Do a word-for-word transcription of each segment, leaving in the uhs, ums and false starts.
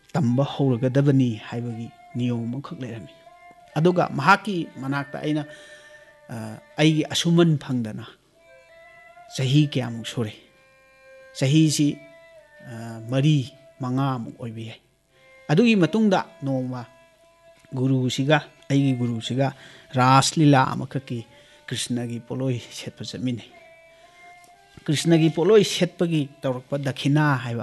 ꯇꯝꯕ ꯍꯧꯔꯒꯗꯕꯅꯤ ꯍꯥꯏꯕꯒꯤ ꯅꯤꯌꯣꯝ ꯑꯃꯈꯛ ꯂꯩꯔꯝꯃꯤ ꯑꯗꯨꯒ ꯃꯍꯥꯛꯀꯤ ꯃꯅꯥꯛꯇ ꯑꯩꯅ ꯑꯩꯒꯤ ꯑꯁꯨꯃꯟ ꯐꯪꯗꯅ ꯆꯍꯤ ꯀꯌꯥꯃꯨꯛ ꯁꯨꯔꯦ ꯆꯍꯤꯁꯤ ꯃꯔꯤ ꯃꯉꯥꯃꯨꯛ ꯑꯣꯏꯕ ꯌꯥꯏ ꯑꯗꯨꯒꯤ ꯃꯇꯨꯡꯗ ꯅꯣꯡꯃ ꯒꯨꯔꯨꯁꯤꯒ ꯑꯩꯒꯤ ꯒꯨꯔꯨꯁꯤꯒ ꯔꯥꯁ ꯂꯤꯂꯥ ꯑꯃꯈꯛꯀꯤ ꯀ꯭ꯔꯤꯁꯅꯒꯤ ꯄꯣꯠꯂꯣꯏ ꯁꯦꯠꯄ ꯆꯠꯃꯤꯟꯅꯩ ꯀ꯭ꯔꯤꯁꯅꯒꯤ ꯄꯣꯠꯂꯣꯏ ꯁꯦꯠꯄꯒꯤ ꯇꯧꯔꯛꯄ ꯗꯈꯤꯅꯥ ꯍꯥꯏꯕ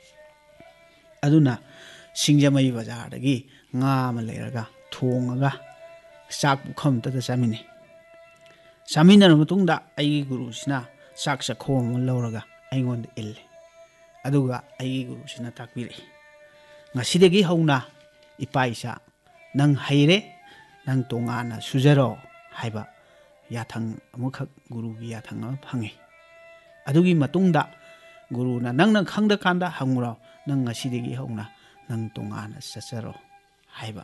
ꯑꯗꯨꯅ ꯁꯤꯡꯖꯃꯩ ꯕꯖꯥꯔꯗꯒꯤ ꯉꯥ ꯑꯃ ꯂꯩꯔꯒ ꯊꯣꯡꯉꯒ ꯆꯥꯛ ꯄꯨꯈꯝ ꯑꯃꯇꯗ ꯆꯥꯃꯤꯟꯅꯩ ꯆꯥꯃꯤꯟꯅꯔꯕ ꯃꯇꯨꯡꯗ ꯑꯩꯒꯤ ꯒꯨꯔꯨꯁꯤꯅ ꯆꯥꯛ ꯆꯥꯈꯣꯝ ꯑꯃ ꯂꯧꯔꯒ ꯑꯩꯉꯣꯟꯗ ꯏꯜꯂꯦ ꯑꯗꯨꯒ ꯑꯩꯒꯤ ꯒꯨꯔꯨꯁꯤꯅ ꯇꯥꯛꯄꯤꯔꯛꯏ ꯉꯁꯤꯗꯒꯤ ꯍꯧꯅ ꯏꯄꯥ ꯏꯆꯥ ꯅꯪ ꯍꯩꯔꯦ ꯅꯪ ꯇꯣꯉꯥꯟꯅ ꯁꯨꯖꯔꯣ ꯍꯥꯏꯕ ꯌꯥꯊꯪ ꯑꯃꯈꯛ ꯒꯨꯔꯨꯒꯤ ꯌꯥꯊꯪ ꯑꯃ ꯐꯪꯉꯤ ꯑꯗꯨꯒꯤ ꯃꯇꯨꯡꯗ ꯒꯨꯔꯨꯅ ꯅꯪꯅ ꯈꯪꯗꯀꯥꯟꯗ ꯍꯪꯉꯨꯔꯣ ꯅꯪ ꯉꯁꯤꯗꯒꯤ ꯍꯧꯅ ꯅꯪ ꯇꯣꯉꯥꯟꯅ ꯆꯠꯆꯔꯣ ꯍꯥꯏꯕ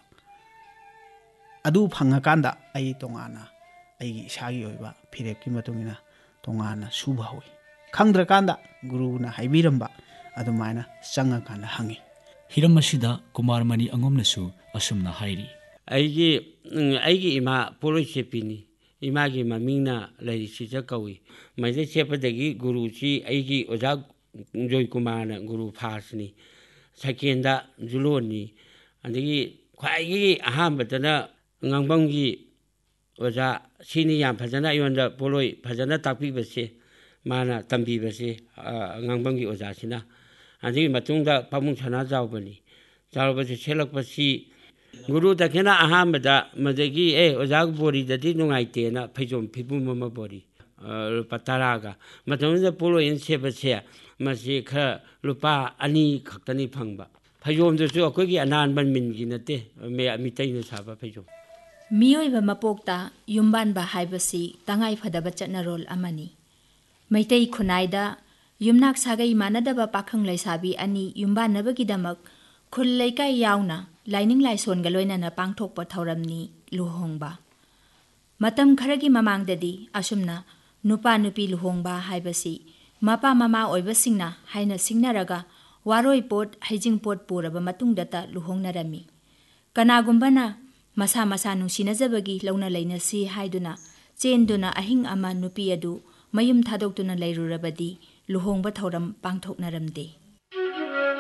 ꯑꯗꯨ ꯐꯪꯉꯀꯥꯟꯗ ꯑꯩ ꯇꯣꯉꯥꯟꯅ ꯑꯩꯒꯤ ꯏꯁꯥꯒꯤ ꯑꯣꯏꯕ ꯐꯤꯔꯦꯞꯀꯤ ꯃꯇꯨꯡ ꯏꯟꯅ ꯇꯣꯉꯥꯟꯅ ꯁꯨꯕ ꯍꯧꯏ ꯈꯪꯗ꯭ꯔꯀꯥꯟꯗ ꯒꯨꯔꯨꯅ ꯍꯥꯏꯕꯤꯔꯝꯕ ꯑꯗꯨꯃꯥꯏꯅ ꯆꯪꯉꯀꯥꯟꯗ ꯍꯪꯉꯤ ꯍꯤꯔꯝ ꯑꯁꯤꯗ ꯀꯨꯃꯥꯔ ꯃꯅꯤ ꯑꯉꯣꯝꯅꯁꯨ ꯑꯁꯨꯝꯅ ꯍꯥꯏꯔꯤ ꯑꯩꯒꯤ ꯑꯩꯒꯤ ꯏꯃꯥ ꯄꯣꯠꯂꯣꯏ ꯁꯦꯠꯄꯤꯅꯤ ꯏꯃꯥꯒꯤ ꯃꯃꯤꯡꯅ ꯂꯩꯔꯤꯁꯤꯗ ꯀꯧꯏ ꯃꯩꯇꯩ ꯁꯦꯠꯄꯗꯒꯤ ꯒꯨꯔꯨꯁꯤ ꯑꯩꯒꯤ ꯑꯣꯖꯥ ꯖꯣꯏꯀꯨꯃꯥꯔꯅ ꯒꯨꯔꯨ ꯐꯥꯔꯁꯅꯤ ꯁꯦꯀꯦꯟꯗ ꯖꯨꯂꯣꯟꯅꯤ ꯑꯗꯒꯤ ꯈ꯭ꯋꯥꯏꯗꯒꯤ ꯑꯍꯥꯟꯕꯗꯅ ꯉꯥꯡꯕꯝꯒꯤ ꯑꯣꯖꯥ ꯁꯤꯅꯤ ꯌꯥꯝ ꯐꯖꯅ ꯑꯩꯉꯣꯟꯗ ꯄꯣꯠꯂꯣꯏ ꯐꯖꯅ ꯇꯥꯛꯄꯤꯕꯁꯦ ꯃꯥꯅ ꯇꯝꯕꯤꯕꯁꯦ ꯉꯥꯡꯕꯝꯒꯤ ꯑꯣꯖꯥꯁꯤꯅ ꯑꯗꯨꯒꯤ ꯃꯇꯨꯡꯗ ꯄꯥꯕꯨꯡ ꯁꯅꯥꯖꯥꯎꯕꯅꯤ ꯖꯥꯎꯕꯁꯤ ꯁꯦꯠꯂꯛꯄꯁꯤ ꯒꯨꯔꯨ ꯗꯈꯤꯅꯥ ꯑꯍꯥꯟꯕꯗ ꯃꯗꯒꯤ ꯑꯦ ꯑꯣꯖꯥ ꯕꯣꯔꯤꯗꯗꯤ ꯅꯨꯡꯉꯥꯏꯇꯦꯅ ꯐꯩꯖꯣꯝ ꯐꯤꯕꯨꯝ ꯑꯃ ꯕꯣꯔꯤ ꯂꯨꯄꯥ ꯇꯔꯥꯒ ꯃꯇꯝꯗꯨꯗ ꯄꯣꯠꯂꯣꯏ ꯁꯦꯠꯄꯁꯦ ꯃꯁꯤ ꯈꯔ ꯂꯨꯄꯥ ꯑꯅꯤ ꯈꯛꯇꯅꯤ ꯐꯪꯕ ꯐꯩꯖꯣꯝꯗꯨꯁꯨ ꯑꯩꯈꯣꯏꯒꯤ ꯑꯅꯥꯟꯕ ꯃꯤꯟꯒꯤ ꯅꯠꯇꯦ ꯃꯤꯇꯩꯅ ꯁꯥꯕ ꯐꯩꯖꯣꯝ ꯃꯤꯑꯣꯏꯕ ꯃꯄꯣꯛꯇ ꯌꯨꯝꯕꯥꯟꯕ ꯍꯥꯏꯕꯁꯤ ꯇꯉꯥꯏꯐꯗꯕ ꯆꯠꯅꯔꯣꯜ ꯑꯃꯅꯤ ꯃꯩꯇꯩ ꯈꯨꯟꯅꯥꯏꯗ ꯌꯨꯝꯅꯥꯛ ꯁꯥꯒꯩ ꯃꯥꯟꯅꯗꯕ ꯄꯥꯈꯪ ꯂꯩꯁꯥꯕꯤ ꯑꯅꯤ ꯌꯨꯝꯕꯥꯟꯅꯕꯒꯤꯗꯃꯛ ꯈꯨꯜ ꯂꯩꯀꯥꯏ ꯌꯥꯎꯅ ꯂꯥꯏꯅꯤꯡ ꯂꯥꯏꯁꯣꯟꯒ ꯂꯣꯏꯅꯅ ꯄꯥꯡꯊꯣꯛꯄ ꯊꯧꯔꯝꯅꯤ ꯂꯨꯍꯣꯡꯕ ꯃꯇꯝ ꯈꯔꯒꯤ ꯃꯃꯥꯡꯗꯗꯤ ꯑꯁꯨꯝꯅ ꯅꯨꯄꯥ ꯅꯨꯄꯤ ꯂꯨꯍꯣꯡꯕ ꯍꯥꯏꯕꯁꯤ ꯃꯄꯥ ꯃꯃꯥ ꯑꯣꯏꯕꯁꯤꯡꯅ ꯍꯥꯏꯅ ꯁꯤꯡꯅꯔꯒ ꯋꯥꯔꯣꯏꯄꯣꯠ ꯍꯩꯖꯤꯡꯄꯣꯠ ꯄꯨꯔꯕ ꯃꯇꯨꯡꯗꯇ ꯂꯨꯍꯣꯡꯅꯔꯝꯃꯤ ꯀꯅꯥꯒꯨꯝꯕꯅ ꯃꯁꯥ ꯃꯁꯥ ꯅꯨꯡꯁꯤꯅꯖꯕꯒꯤ ꯂꯧꯅ ꯂꯩꯅꯁꯤ ꯍꯥꯏꯗꯨꯅ ꯆꯦꯟꯗꯨꯅ ꯑꯍꯤꯡ ꯑꯃ ꯅꯨꯄꯤ ꯑꯗꯨ ꯃꯌꯨꯝ ꯊꯥꯗꯣꯛꯇꯨꯅ ꯂꯩꯔꯨꯔꯕꯗꯤ ꯂꯨꯍꯣꯡꯕ ꯊꯧꯔꯝ ꯄꯥꯡꯊꯣꯛꯅꯔꯝꯗꯦ